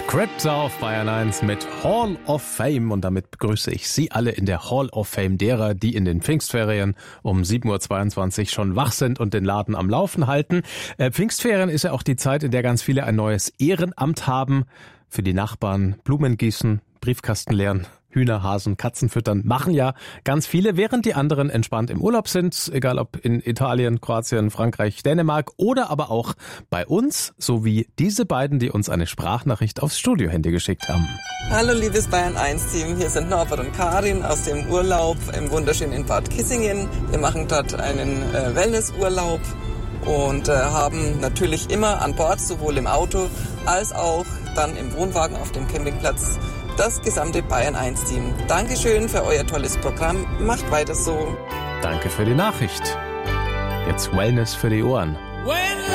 Scripts auf Bayern 1 mit Hall of Fame und damit begrüße ich Sie alle in der Hall of Fame derer, die in den Pfingstferien um 7.22 Uhr schon wach sind und den Laden am Laufen halten. Pfingstferien ist ja auch die Zeit, in der ganz viele ein neues Ehrenamt haben. Für die Nachbarn Blumen gießen, Briefkasten leeren, Hühner, Hasen, Katzen füttern, machen ja ganz viele, während die anderen entspannt im Urlaub sind, egal ob in Italien, Kroatien, Frankreich, Dänemark oder aber auch bei uns, so wie diese beiden, die uns eine Sprachnachricht aufs Studiohandy geschickt haben. Hallo liebes Bayern 1 Team, hier sind Norbert und Karin aus dem Urlaub im wunderschönen Bad Kissingen. Wir machen dort einen Wellnessurlaub und haben natürlich immer an Bord, sowohl im Auto als auch dann im Wohnwagen auf dem Campingplatz, das gesamte Bayern 1 Team. Dankeschön für euer tolles Programm. Macht weiter so. Danke für die Nachricht. Jetzt Wellness für die Ohren.